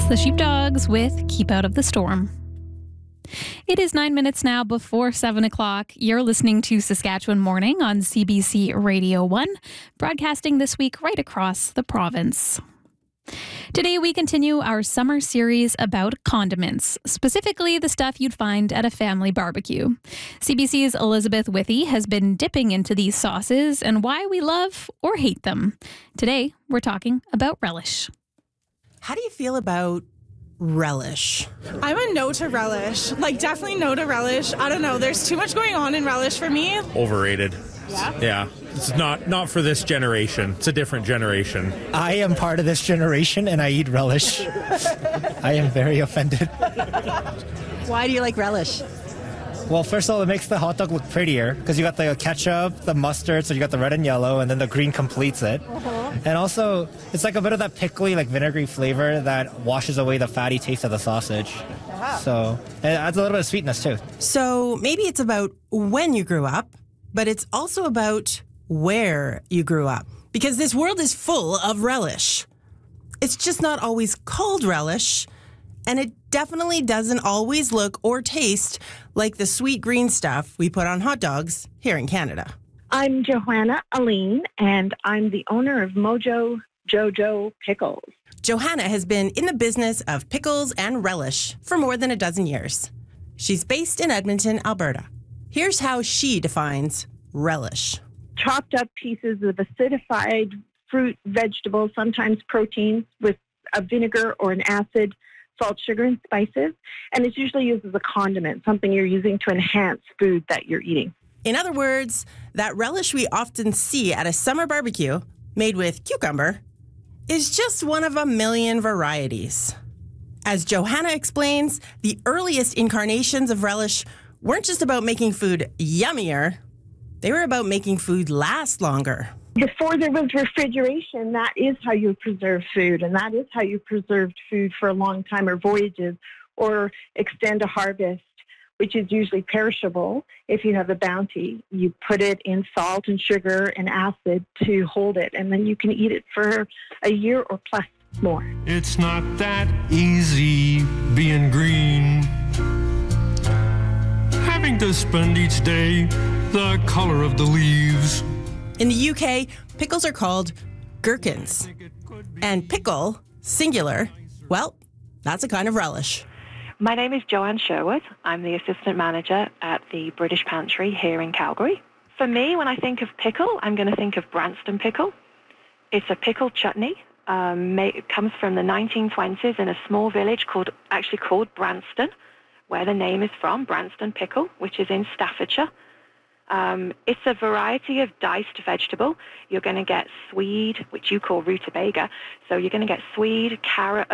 It's the Sheepdogs with Keep Out of the Storm. It is 9 minutes now before 7 o'clock. You're listening to Saskatchewan Morning on CBC Radio 1, broadcasting this week right across the province. Today we continue our summer series about condiments, specifically the stuff you'd find at a family barbecue. CBC's Elizabeth Withey has been dipping into these sauces and why we love or hate them. Today we're talking about relish. How do you feel about relish? I'm a no to relish. Definitely no to relish. I don't know. There's too much going on in relish for me. Overrated. Yeah. It's not for this generation. It's a different generation. I am part of this generation and I eat relish. I am very offended. Why do you like relish? Well, first of all, it makes the hot dog look prettier because you got the ketchup, the mustard, so you got the red and yellow, and then the green completes it. And also, it's like a bit of that pickly, vinegary flavor that washes away the fatty taste of the sausage. So it adds a little bit of sweetness too. So maybe it's about when you grew up, but it's also about where you grew up. Because this world is full of relish. It's just not always called relish, and it definitely doesn't always look or taste like the sweet green stuff we put on hot dogs here in Canada. I'm Johanna Aline, and I'm the owner of Mojo Jojo Pickles. Johanna has been in the business of pickles and relish for more than a dozen years. She's based in Edmonton, Alberta. Here's how she defines relish. Chopped up pieces of acidified fruit, vegetables, sometimes proteins with a vinegar or an acid, salt, sugar, and spices. And it's usually used as a condiment, something you're using to enhance food that you're eating. In other words, that relish we often see at a summer barbecue made with cucumber is just one of a million varieties. As Johanna explains, the earliest incarnations of relish weren't just about making food yummier, they were about making food last longer. Before there was refrigeration, that is how you preserve food, and that is how you preserved food for a long time, or voyages, or extend a harvest, which is usually perishable. If you have a bounty, you put it in salt and sugar and acid to hold it, and then you can eat it for a year or plus more. It's not that easy being green. Having to spend each day the color of the leaves. In the UK, pickles are called gherkins. And pickle, singular, well, that's a kind of relish. My name is Joanne Sherwood. I'm the assistant manager at the British Pantry here in Calgary. For me, when I think of pickle, I'm going to think of Branston pickle. It's a pickle chutney. It comes from the 1920s in a small village called Branston, where the name is from, Branston pickle, which is in Staffordshire. It's a variety of diced vegetable. You're going to get swede, which you call rutabaga. So you're going to get swede, carrot,